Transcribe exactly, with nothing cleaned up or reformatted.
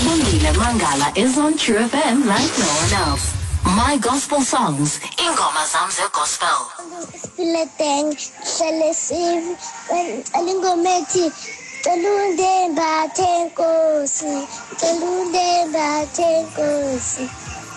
Ubongile Mangala is on True F M like no one else. My gospel songs, ingoma zam gospel. Fileteng, Celesive, Alingometi, Telunde Batenkosi, Telunde Batenkosi.